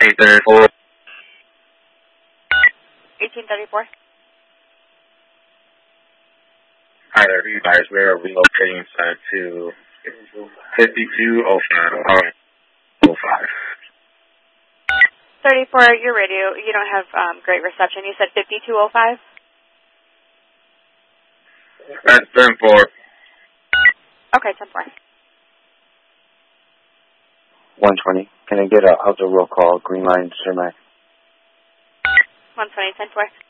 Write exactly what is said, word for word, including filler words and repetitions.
eighteen thirty-four. eighteen thirty-four. Hi there, you guys. We are relocating uh, to fifty-two oh five. thirty-four, your radio, you don't have um, great reception. You said fifty-two oh five? That's ten four. Okay, ten four. one twenty. Can I get an outdoor roll call, Green Line, Cermak? one twenty, ten four.